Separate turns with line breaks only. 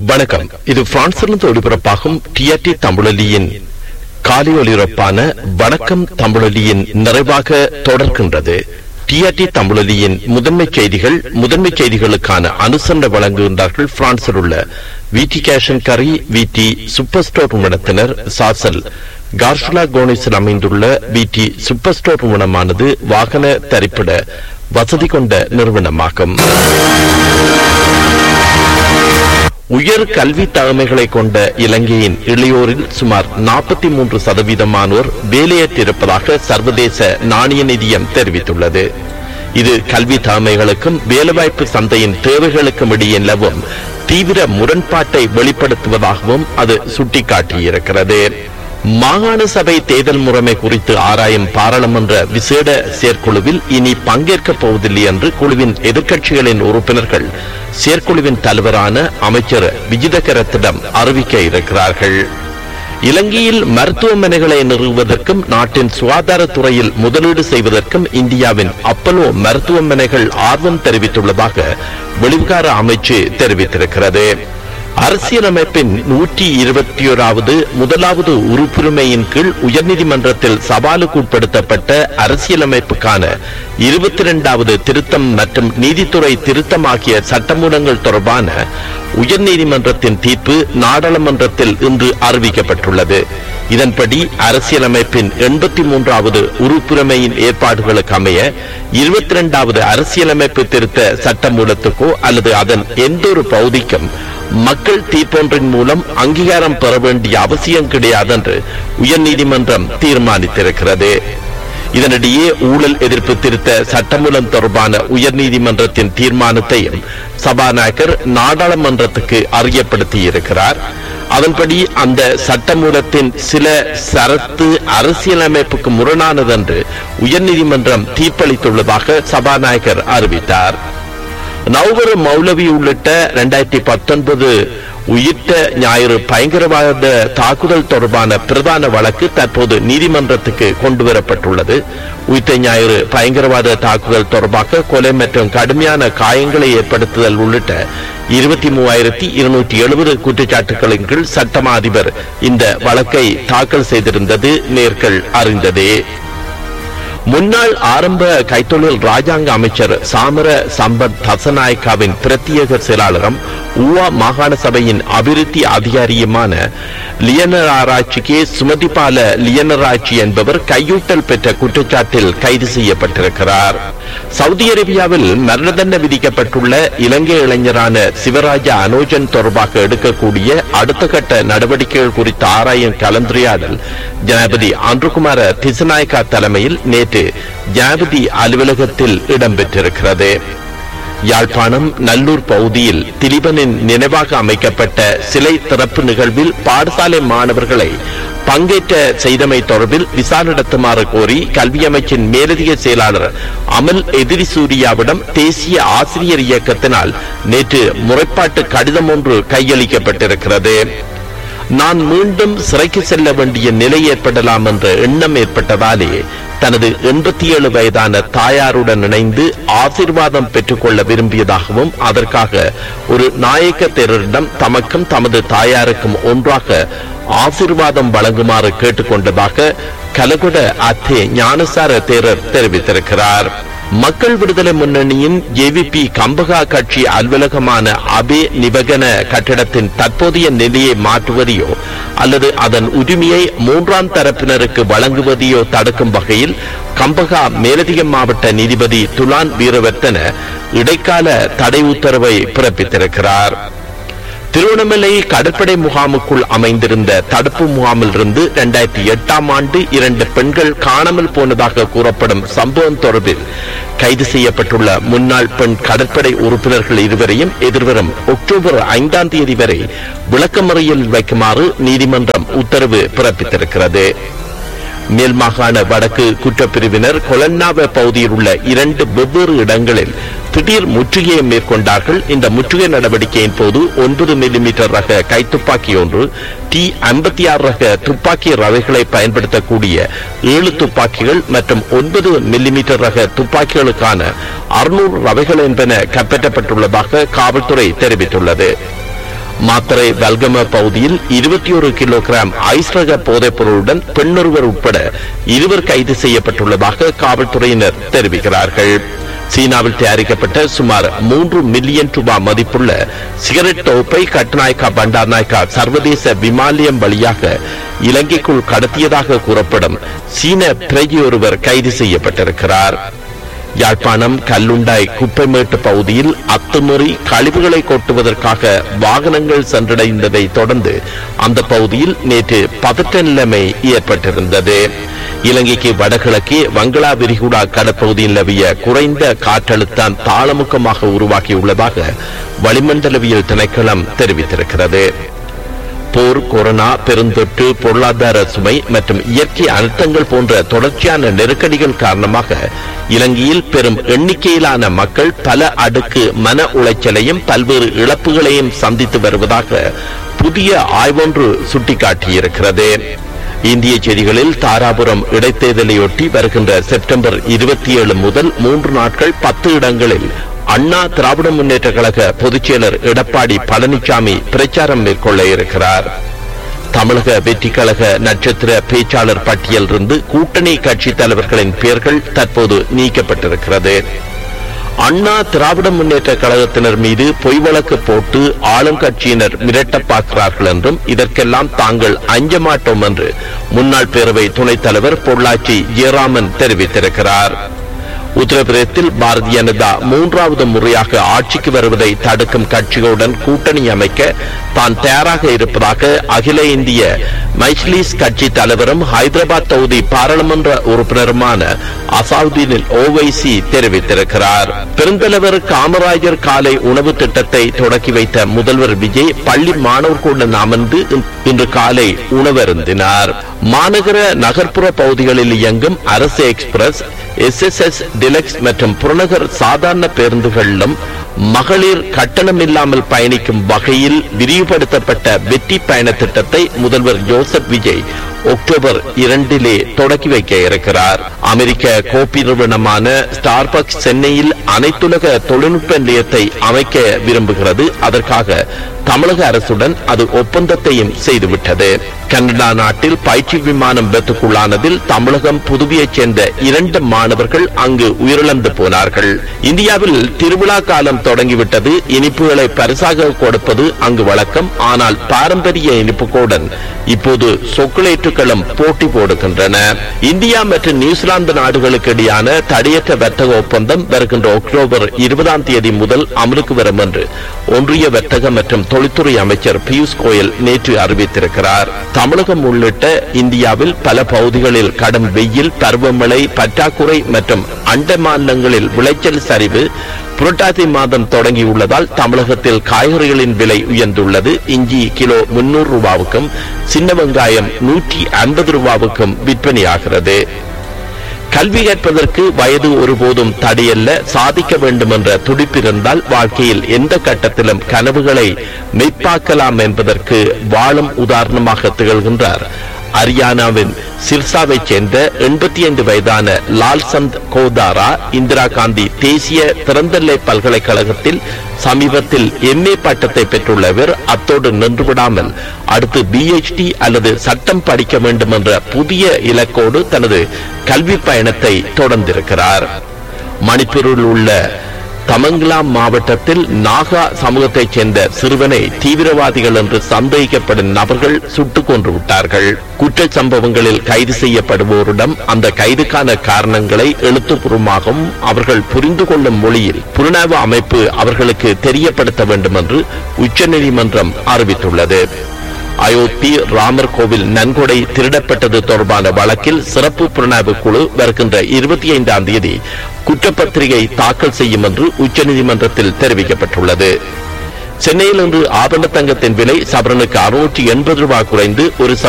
வணக்கம். இது பிரான்சிலிருந்து ஒளிபரப்பாகும் டிஆர்டி தமிழொலியின் காலை ஒலிபரப்பான வணக்கம் தமிழொலியின் நிறைவாக தொடர்கின்றது. டிஆர்டி தமிழொலியின் முதன்மை செய்திகளுக்கான அனுசரணை வழங்குகின்றார்கள் பிரான்சில் உள்ள விடி கேஷன் கரி விடி சூப்பர் ஸ்டோர் நிறுவனத்தினர். சாசல் கார்ஷுலா கோனிஸில் அமைந்துள்ள விடி சூப்பர் ஸ்டோர் நிறுவனமானது வாகன தரிப்பிட வசதி கொண்ட நிறுவனமாகும். உயர் கல்வி தகமைகளை கொண்ட இலங்கையின் இளையோரில் சுமார் 43% வேலையற்றிருப்பதாக சர்வதேச நாணய நிதியம் தெரிவித்துள்ளது. இது கல்வி தகமைகளுக்கும் வேலைவாய்ப்பு சந்தையின் தேவைகளுக்கும் இடையே நிலவும் தீவிர முரண்பாட்டை வெளிப்படுத்துவதாகவும் அது சுட்டிக்காட்டியிருக்கிறது. மாகாண சபை தேர்தல் முறைமை குறித்து ஆராயும் பாராளுமன்ற விசேட செயற்குழுவில் இனி பங்கேற்கப் போவதில்லை என்று குழுவின் எதிர்க்கட்சிகளின் உறுப்பினர்கள் செயற்குழுவின் தலைவரான அமைச்சர் விஜிதகரத்திடம் அறிவிக்க இருக்கிறார்கள். இலங்கையில் மருத்துவமனைகளை நிறுவுவதற்கும் நாட்டின் சுகாதாரத்துறையில் முதலீடு செய்வதற்கும் இந்தியாவின் அப்பலோ மருத்துவமனைகள் ஆர்வம் தெரிவித்துள்ளதாக வெளிவிகார அமைச்சு தெரிவித்திருக்கிறது. அரசியலமைப்பின் 121வது முதலாவது உறுப்புரிமையின் கீழ் உயர்நீதிமன்றத்தில் சவாலுக்கு உட்படுத்தப்பட்ட அரசியலமைப்புக்கான 22வது திருத்தம் மற்றும் நீதித்துறை திருத்தம் ஆகிய சட்டமூலங்கள் தொடர்பான உயர்நீதிமன்றத்தின் தீர்ப்பு நாடாளுமன்றத்தில் இன்று அறிவிக்கப்பட்டுள்ளது. இதன்படி அரசியலமைப்பின் 83வது உறுப்புரிமையின் ஏற்பாடுகளுக்கு அமைய 22வது அரசியலமைப்பு திருத்த சட்டமூலத்துக்கோ அல்லது அதன் எந்த ஒரு பகுதிக்கும் மக்கள் தீர்ப்பொன்றின் மூலம் அங்கீகாரம் பெற வேண்டிய அவசியம் கிடையாது என்று உயர்நீதிமன்றம் தீர்மானித்திருக்கிறது. இதனிடையே ஊழல் எதிர்ப்பு திருத்த சட்டமூலம் தொடர்பான உயர்நீதிமன்றத்தின் தீர்மானத்தையும் சபாநாயகர் நாடாளுமன்றத்துக்கு அறியப்படுத்தியிருக்கிறார். அதன்படி அந்த சட்டமூலத்தின் சில சரத்து அரசியலமைப்புக்கு முரணானதென்று உயர்நீதிமன்றம் தீர்ப்பளித்துள்ளதாக சபாநாயகர் அறிவித்தார். நௌவர் மௌலவி உள்ளிட்ட 2019 உயிர்த்த ஞாயிறு பயங்கரவாத தாக்குதல் தொடர்பான பிரதான வழக்கு தற்போது நீதிமன்றத்துக்கு கொண்டுவரப்பட்டுள்ளது. உயிர்த்த ஞாயிறு பயங்கரவாத தாக்குதல் தொடர்பாக கொலை மற்றும் கடுமையான காயங்களை ஏற்படுத்துதல் உள்ளிட்ட 23,270 குற்றச்சாட்டுகளின் கீழ் சட்டமா அதிபர் இந்த வழக்கை தாக்கல் செய்திருந்தது நேர்கள் அறிந்ததே. முன்னாள் ஆரம்ப கைத்தொழில் ராஜாங்க அமைச்சர் சாமர சம்பத் தசநாயக்காவின் பிரத்யேக செயலாளரும் ஊவா மாகாண சபையின் அபிவிருத்தி அதிகாரியுமான லியனராட்சிக்கு சுமதிபால லியனராட்சி என்பவர் கையூட்டல் பெற்ற குற்றச்சாட்டில் கைது செய்யப்பட்டிருக்கிறார். சவுதி அரேபியாவில் மரண தண்டனை விதிக்கப்பட்டுள்ள இலங்கை இளைஞரான சிவராஜா அனோஜன் தொடர்பாக எடுக்கக்கூடிய அடுத்த கட்ட நடவடிக்கைகள் குறித்து ஆராயும் கலந்துரையாடல் ஜனாதிபதி அன்றுகுமார திசநாயக்கா தலைமையில் நேற்று ஜனாதிபதி அலுவலகத்தில் இடம்பெற்றிருக்கிறது. யாழ்ப்பாணம் நல்லூர் பகுதியில் திலீபனின் நினைவாக அமைக்கப்பட்ட சிலை திறப்பு நிகழ்வில் பாடசாலை மாணவர்களை பங்கேற்ற செய்தமை தொடர்பில் விசாரணை நடத்துமாறு கோரி கல்வி அமைச்சின் மேலதிக செயலாளர் அமல் எதிரி சூர்யாவிடம் தேசிய ஆசிரியர் இயக்கத்தினால் நேற்று முறைப்பாட்டு கடிதம் ஒன்று கையளிக்கப்பட்டிருக்கிறது. நான் மீண்டும் சிறைக்கு செல்ல வேண்டிய நிலை ஏற்படலாம் என்ற எண்ணம் ஏற்பட்டதாலே தனது 87 வயதான தாயாருடன் இணைந்து ஆசீர்வாதம் பெற்றுக்கொள்ள விரும்பியதாகவும் அதற்காக ஒரு நாயக்க தேரரிடம் தமக்கும் தமது தாயாருக்கும் ஒன்றாக ஆசீர்வாதம் வழங்குமாறு கேட்டுக்கொண்டதாக கலகுட அத்தே ஞானசார தேரர் தெரிவித்திருக்கிறார். மக்கள் விடுதலை முன்னணியின் ஜேவிபி கம்பகா கட்சி அலுவலகமான அபே நிபகன கட்டிடத்தின் தற்போதைய நிலையை மாற்றுவதையோ அல்லது அதன் உரிமையை 3ஆம் தரப்பினருக்கு வழங்குவதையோ தடுக்கும் வகையில் கம்பகா மேலதிக மாவட்ட நீதிபதி துலான் வீரவர்த்தன இடைக்கால தடை உத்தரவை பிறப்பித்திருக்கிறார். திருவண்ணாமலை கடற்படை முகாமுக்குள் அமைந்திருந்த தடுப்பு முகாமில் இருந்து 2008ஆம் ஆண்டு 2 பெண்கள் காணாமல் போனதாக கூறப்படும் சம்பவம் தொடர்பில் கைது செய்யப்பட்டுள்ள முன்னாள் பெண் கடற்படை உறுப்பினர்கள் இருவரையும் எதிர்வரும் அக்டோபர் 5ஆம் தேதி வரை விளக்கமறியலில் வைக்குமாறு நீதிமன்றம் உத்தரவு பிறப்பித்திருக்கிறது. மேல் மாகாண வடக்கு குற்றப்பிரிவினர் கொலன்னாவ பகுதியில் உள்ள 2 வெவ்வேறு இடங்களில் திடீர் முற்றுகையை மேற்கொண்டார்கள். இந்த முற்றுகை நடவடிக்கையின் போது 9 மில்லிமீட்டர் ரக கைத்துப்பாக்கி ஒன்று, T56 ரக துப்பாக்கி ரவைகளை பயன்படுத்தக்கூடிய 7 துப்பாக்கிகள் மற்றும் 9 மில்லிமீட்டர் ரக துப்பாக்கிகளுக்கான 600 ரவைகள் என்பன கைப்பற்றப்பட்டுள்ளதாக காவல்துறை தெரிவித்துள்ளது. மாத்தறை வல்கம பகுதியில் 21 கிலோகிராம் ஐஸ் ரக போதைப் பொருளுடன் பெண்ணொருவர் உட்பட 2 கைது செய்யப்பட்டுள்ளதாக காவல்துறையினர் தெரிவிக்கிறார்கள். சீனாவில் தயாரிக்கப்பட்ட சுமார் 3 மில்லியன் ரூபாய் மதிப்புள்ள சிகரெட் தொகுப்பை கட்டுநாயக்கா பண்டார்நாயக்கா சர்வதேச விமானியம் வழியாக இலங்கைக்குள் கடத்தியதாக கூறப்படும் சீன பிரஜை ஒருவர் கைது செய்யப்பட்டிருக்கிறார். யாழ்ப்பாணம் கல்லுண்டாய் குப்பைமேட்டு பகுதியில் அத்துமீறி கழிவுகளை கொட்டுவதற்காக வாகனங்கள் சென்றடைந்ததை தொடர்ந்து அந்த பகுதியில் நேற்று பதற்ற நிலைமை ஏற்பட்டிருந்தது. இலங்கைக்கு வடகிழக்கே வங்களா விரிகுடா கடற்பகுதியில் நிலவிய குறைந்த காற்றழுத்தம் தாளமுக்கமாக உருவாகியுள்ளதாக வளிமண்டலவியல் திணைக்களம் தெரிவித்திருக்கிறது. போர், கொரோனா, பெருந்தொற்று, பொருளாதார சுமை மற்றும் இயற்கை அழுத்தங்கள் போன்ற தொடர்ச்சியான நெருக்கடிகள் காரணமாக இலங்கையில் பெரும் எண்ணிக்கையிலான மக்கள் பல அடுக்கு மன உளைச்சலையும் பல்வேறு இழப்புகளையும் சந்தித்து வருவதாக புதிய ஆய்வொன்று சுட்டிக்காட்டியிருக்கிறது. இந்திய செய்திகளில் தாராபுரம் இடைத்தேர்தலையொட்டி வருகின்ற செப்டம்பர் 27 முதல் 3 நாட்கள் 10 இடங்களில் அண்ணா திராவிட முன்னேற்ற கழக பொதுச் செயலர் எடப்பாடி பழனிசாமி பிரச்சாரம் மேற்கொள்ள இருக்கிறார். தமிழக வெற்றி கழக நட்சத்திர பேச்சாளர் பட்டியலிருந்து கூட்டணி கட்சி தலைவர்களின் பெயர்கள் தற்போது நீக்கப்பட்டிருக்கிறது. அண்ணா திராவிட முன்னேற்ற கழகத்தினர் மீது பொய் வழக்கு போட்டு ஆளும் கட்சியினர் மிரட்ட பார்க்கிறார்கள் என்றும் இதற்கெல்லாம் தாங்கள் அஞ்ச மாட்டோம் என்று முன்னாள் பேரவை துணைத் தலைவர் பொள்ளாச்சி ஜெயராமன் தெரிவித்திருக்கிறார். உத்தரப்பிரதேசத்தில் பாரதிய ஜனதா 3வது முறையாக ஆட்சிக்கு வருவதை தடுக்கும் கட்சிகளுடன் கூட்டணி அமைக்க தான் தயாராக இருப்பதாக அகில இந்திய மைஜ்லிஸ் கட்சி தலைவரும் ஹைதராபாத் தொகுதி பாராளுமன்ற உறுப்பினருமான அசாவுதீன் ஓவைசி தெரிவித்திருக்கிறார். பெருந்தலைவர் காமராஜர் காலை உணவு திட்டத்தை தொடக்கி வைத்த முதல்வர் விஜய் பள்ளி மாணவர்களுடன் அமர்ந்து இன்று காலை உணவருந்தினார். மாநகர நகர்ப்புற பகுதிகளில் இயங்கும் அரசு எக்ஸ்பிரஸ், SSS டிலக்ஸ் மற்றும் புறநகர் சாதாரண பேருந்துகளிலும் மகளிர் கட்டணம் இல்லாமல் பயணிக்கும் வகையில் விரிவுபடுத்தப்பட்ட வெற்றி பயண திட்டத்தை முதல்வர் ஜோசப் விஜய் அக்டோபர் 2 தொடக்கி வைக்க இருக்கிறார். அமெரிக்க கோப்பி நிறுவனமான ஸ்டார்பக்ஸ் சென்னையில் அனைத்துலக தொழில்நுட்ப நிலையத்தை அமைக்க விரும்புகிறது. அதற்காக தமிழக அரசுடன் அது ஒப்பந்தத்தையும் செய்துவிட்டது. கனடா நாட்டில் பயிற்சி விமானம் விபத்துக்குள்ளானதில் தமிழகம் புதுவையைச் சேர்ந்த 2 மாணவர்கள் அங்கு உயிரிழந்து போனார்கள். இந்தியாவில் திருவிழா காலம் தொடங்கிவிட்டது. இனிப்புகளை பரிசாக கொடுப்பது அங்கு வழக்கம். ஆனால் பாரம்பரிய இனிப்புகளுடன் இப்போது சொக்குலேட்டுகளும் போட்டி போடுகின்றன. இந்தியா மற்றும் நியூசிலாந்து நாடுகளுக்கு இடையான தடையற்ற வர்த்தக ஒப்பந்தம் வருகின்ற அக்டோபர் 20 முதல் அமலுக்கு வரும் என்று ஒன்றிய வர்த்தக மற்றும் தொழில்துறை அமைச்சர் பியூஷ் கோயல் நேற்று அறிவித்திருக்கிறார். தமிழகம் உள்ளிட்ட இந்தியாவில் பல பகுதிகளில் கடும் வெயில், பருவமழை பற்றாக்குறை மற்றும் அண்டை மாநிலங்களில் விளைச்சல் சரிவு புரட்டாசி மாதம் தொடங்கியுள்ளதால் தமிழகத்தில் காய்கறிகளின் விலை உயர்ந்துள்ளது. இஞ்சி கிலோ 300 ரூபாவுக்கும், சின்ன வெங்காயம் 150 ரூபாவுக்கும் விற்பனையாகிறது. கல்வி கற்பதற்கு வயது ஒருபோதும் தடையல்ல. சாதிக்க வேண்டும் என்ற துடிப்பிருந்தால் வாழ்க்கையில் எந்த கட்டத்திலும் கனவுகளை மெய்ப்பாக்கலாம் என்பதற்கு வாழும் உதாரணமாக திகழ்கின்றார் ஹரியானாவின் சிர்சாவை சேர்ந்த 85 வயதான லால்சந்த் கோதாரா. இந்திரா காந்தி தேசிய திறந்தநிலை பல்கலைக்கழகத்தில் சமீபத்தில் MA பட்டத்தை பெற்றுள்ளவர். அத்தோடு நின்றுவிடாமல் அடுத்து PhD அல்லது சட்டம் படிக்க வேண்டும் என்ற புதிய இலக்கோடு தனது கல்வி பயணத்தை தொடர்ந்திருக்கிறார். மணிப்பூரில் உள்ள தமங்கலாம் மாவட்டத்தில் நாகா சமூகத்தைச் சேர்ந்த சிறுவனை தீவிரவாதிகள் என்று சந்தேகிக்கப்படும் நபர்கள் சுட்டுக் கொன்று விட்டார்கள். குற்ற சம்பவங்களில் கைது செய்யப்படுவோரிடம் அந்த கைதுக்கான காரணங்களை எழுத்துப்பூர்வமாகவும் அவர்கள் புரிந்து கொள்ளும் மொழியில் புலனாய்வு அமைப்பு அவர்களுக்கு தெரியப்படுத்த வேண்டும் என்று உச்சநீதிமன்றம் அறிவித்துள்ளது. அயோத்தி ராமர் கோவில் நன்கொடை திருடப்பட்டது தொடர்பான வழக்கில் சிறப்பு புலனாய்வு குழு வருகின்ற 25 குற்றப்பத்திரிகை தாக்கல் செய்யும் என்று உச்சநீதிமன்றத்தில் தெரிவிக்கப்பட்டுள்ளது. சென்னையில் இன்று ஆபரண தங்கத்தின் விலை சவரனுக்கு 680 ரூபாய் குறைந்து 1